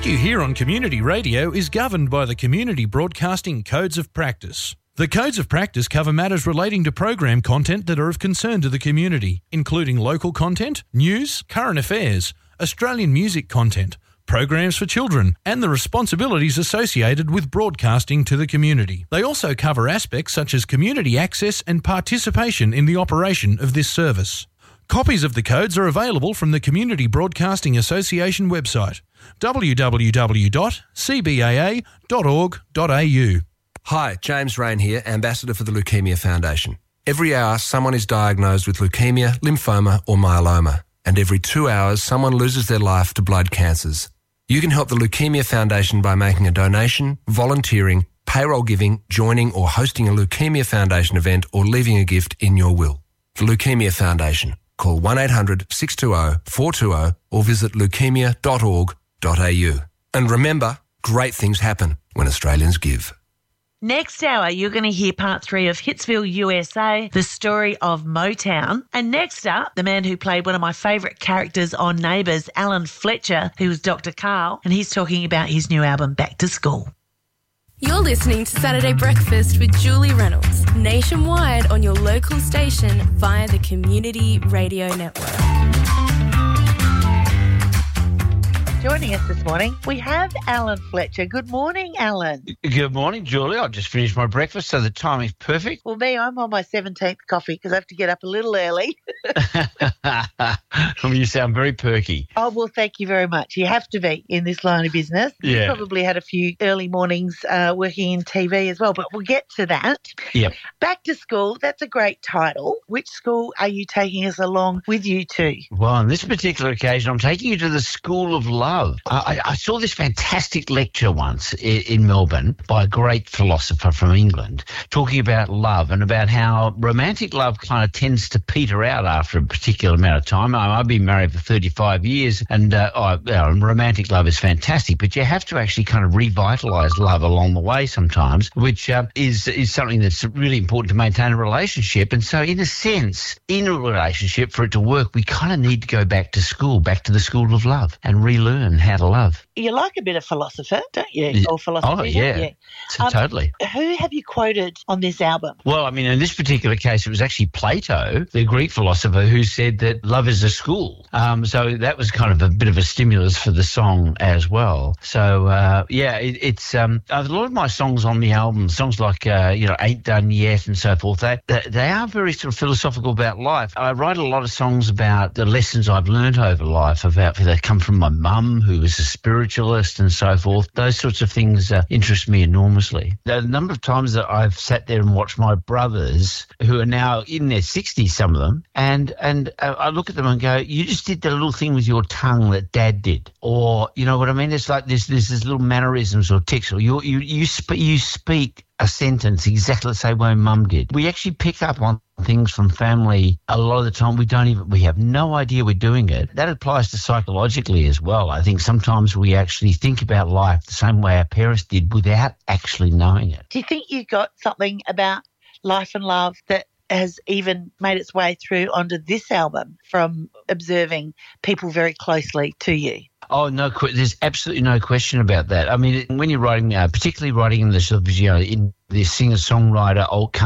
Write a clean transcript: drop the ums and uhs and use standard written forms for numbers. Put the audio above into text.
What you hear on community radio is governed by the Community Broadcasting Codes of Practice. The Codes of Practice cover matters relating to program content that are of concern to the community, including local content, news, current affairs, Australian music content, programs for children, and the responsibilities associated with broadcasting to the community. They also cover aspects such as community access and participation in the operation of this service. Copies of the codes are available from the Community Broadcasting Association website, www.cbaa.org.au. Hi, James Rain here, Ambassador for the Leukemia Foundation. Every hour, someone is diagnosed with leukemia, lymphoma or myeloma, and every 2 hours, someone loses their life to blood cancers. You can help the Leukemia Foundation by making a donation, volunteering, payroll giving, joining or hosting a Leukemia Foundation event or leaving a gift in your will. The Leukemia Foundation. Call 1-800-620-420 or visit leukemia.org.au. And remember, great things happen when Australians give. Next hour, you're going to hear part 3 of Hitsville, USA, the story of Motown. And next up, the man who played one of my favourite characters on Neighbours, Alan Fletcher, who was Dr. Carl, and he's talking about his new album, Back to School. You're listening to Saturday Breakfast with Julie Reynolds, nationwide on your local station via the Community Radio Network. Joining us this morning, we have Alan Fletcher. Good morning, Alan. Good morning, Julie. I just finished my breakfast, so the timing's perfect. Well, I'm on my 17th coffee because I have to get up a little early. You sound very perky. Oh, well, thank you very much. You have to be in this line of business. Yeah. You probably had a few early mornings working in TV as well, but we'll get to that. Yep. Back to School, that's a great title. Which school are you taking us along with you to? Well, on this particular occasion, I'm taking you to the School of Love. I saw this fantastic lecture once in Melbourne by a great philosopher from England talking about love and about how romantic love kind of tends to peter out after a particular amount of time. I've been married for 35 years and romantic love is fantastic, but you have to actually kind of revitalise love along the way sometimes, which is something that's really important to maintain a relationship. And so in a sense, in a relationship, for it to work, we kind of need to go back to school, back to the School of Love and relearn how to love. You like a bit of philosopher, don't you? Or philosophy? Oh, yeah. Totally. Who have you quoted on this album? Well, I mean, in this particular case, it was actually Plato, the Greek philosopher, who said that love is a school. So that was kind of a bit of a stimulus for the song as well. So, it's a lot of my songs on the album, songs like, Ain't Done Yet and so forth, they are very sort of philosophical about life. I write a lot of songs about the lessons I've learned over life, they come from my mum, who is a spiritualist and so forth. Those sorts of things interest me enormously. The number of times that I've sat there and watched my brothers, who are now in their 60s, some of them, and I look at them and go, you just did the little thing with your tongue that Dad did. Or, you know what I mean? It's like there's little mannerisms or tics, or you speak a sentence exactly the same way Mum did. We actually pick up on things from family a lot of the time. We have no idea we're doing it. That applies to psychologically as well. I think sometimes we actually think about life the same way our parents did without actually knowing it. Do you think you got something about life and love that has even made its way through onto this album from observing people very closely to you? Oh, no, there's absolutely no question about that. I mean, when you're writing, particularly writing in the sort of, in the singer-songwriter, old